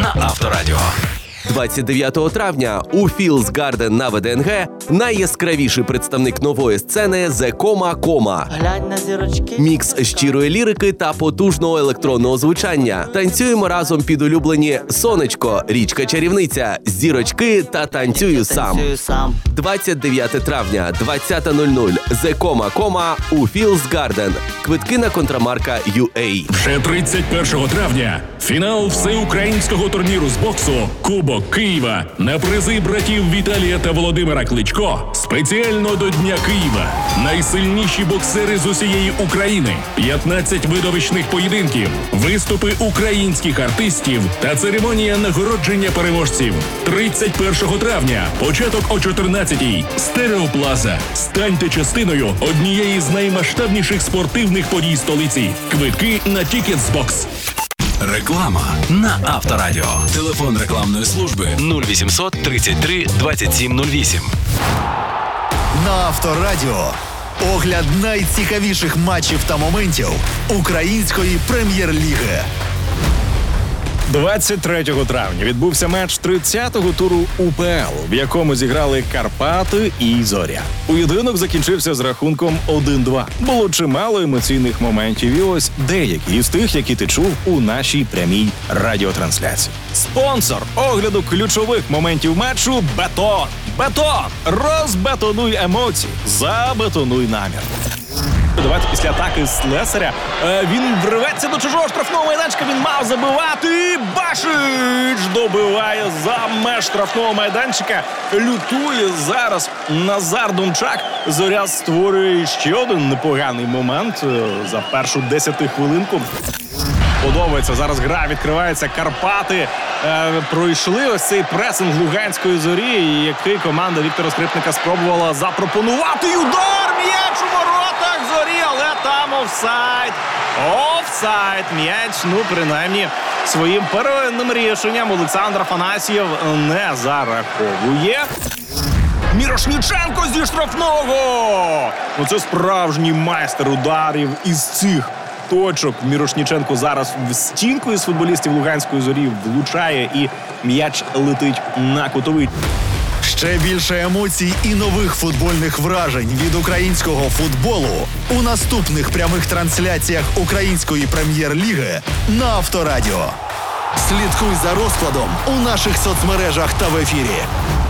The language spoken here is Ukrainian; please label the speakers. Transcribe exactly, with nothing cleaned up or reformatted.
Speaker 1: на Авторадіо.
Speaker 2: двадцять дев'ятого травня у Філдс Гарден на ВДНГ найяскравіший представник нової сцени The Coma Coma. Мікс щирої лірики та потужного електронного звучання. Танцюємо разом під улюблені «Сонечко», «Річка чарівниця», «Зірочки» та «Танцюю сам». двадцять дев'ятого травня, двадцята нуль нуль. The Coma Coma у Філдс Гарден. Квитки на контрамарка ю ей.
Speaker 3: Вже тридцять першого травня фінал всеукраїнського турніру з боксу «Кубок Києва» на призи братів Віталія та Володимира Кличко спеціально до Дня Києва. Найсильніші боксери з усієї України, п'ятнадцять видовищних поєдинків, виступи українських артистів та церемонія нагородження переможців. тридцять першого травня, початок о чотирнадцятій. Стереоплаза. Станьте частиною однієї з наймасштабніших спортивних подій столиці. Квитки на Тікетсбокс.
Speaker 1: Реклама на Авторадіо. Телефон рекламної служби нуль вісімсот тридцять три двадцять сім нуль вісім.
Speaker 4: На Авторадіо огляд найцікавіших матчів та моментів української прем'єр-ліги.
Speaker 5: двадцять третього травня відбувся матч тридцятого туру УПЛ, в якому зіграли Карпати і Зоря. Поєдинок закінчився з рахунком один-два. Було чимало емоційних моментів, і ось деякі із тих, які ти чув у нашій прямій радіотрансляції. Спонсор огляду ключових моментів матчу – Бетон. Бетон! Розбетонуй емоції, забетонуй намір. Давайте після атаки Слесаря е, він вриветься до чужого штрафного майданчика, він мав забивати, Башич добиває за меж штрафного майданчика, лютує зараз Назар Дончак. Зоря створює ще один непоганий момент е, за першу десятихвилинку. Подобається, зараз гра відкривається, Карпати е, пройшли ось цей пресинг Луганської Зорі, який команда Віктора Скрипника спробувала запропонувати. І удар, м'яч у воротах Зорі, але там офсайд. Офсайд, м'яч, ну принаймні своїм первинним рішенням Олександр Афанасьєв не зараховує. Мірошніченко зі штрафного! Ну це справжній майстер ударів із цих точок. Мірошніченко зараз в стінку із футболістів Луганської Зорі влучає і м'яч летить на кутовий.
Speaker 4: Ще більше емоцій і нових футбольних вражень від українського футболу у наступних прямих трансляціях української прем'єр-ліги на Авторадіо. Слідкуй за розкладом у наших соцмережах та в ефірі.